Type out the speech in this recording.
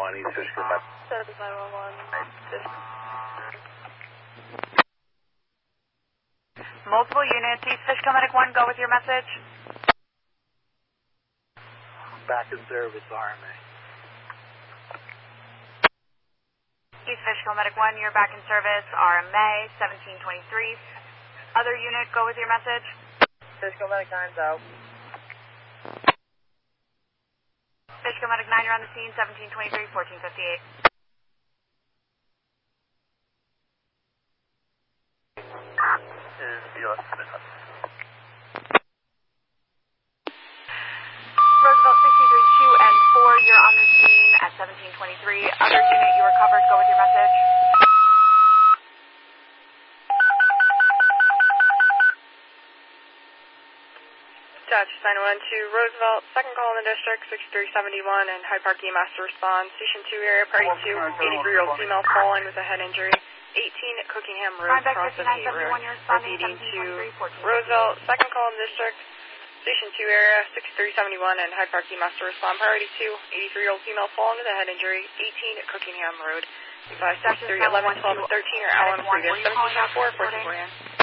911, East Fishkill Med. Service 911, Multiple units, East Fishkill Medic 1, go with your message. Back in service, RMA. East Fishkill Medic 1, you're back in service, RMA 1723. Other unit, go with your message. Fishkill Medic 9's out. Fishkill Medic 9, you're on the scene, 1723, 1458. Is BLS Smith. Roosevelt 63, 2 and 4, you're on the scene at 1723. Other unit, you are covered, go with your message. Dispatch 911 to Roosevelt, second call in the district, 6371 and Hyde Park EMS to respond. Station 2 area, party 2, 83-year-old female falling with a head injury. 18 at Cookingham Road, cross of 8 Road. Proceeding to Roosevelt, second call in the district, Station 2 area, 6371 and Hyde Park EMS to respond. Priority 2, 83-year-old female falling with a head injury. 18 at Cookingham Road. 563, 11, 12, and 13 are LM previous. 1704, 14 grand.